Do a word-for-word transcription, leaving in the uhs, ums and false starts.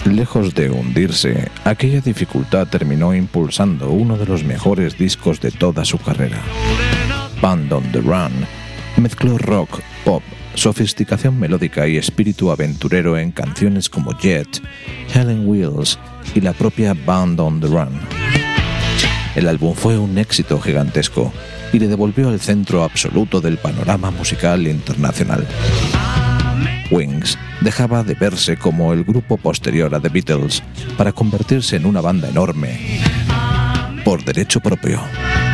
Lejos de hundirse, aquella dificultad terminó impulsando uno de los mejores discos de toda su carrera. Band on the Run mezcló rock, pop, sofisticación melódica y espíritu aventurero en canciones como Jet, Helen Wheels y la propia Band on the Run. El álbum fue un éxito gigantesco y le devolvió al centro absoluto del panorama musical internacional. Wings dejaba de verse como el grupo posterior a The Beatles para convertirse en una banda enorme por derecho propio.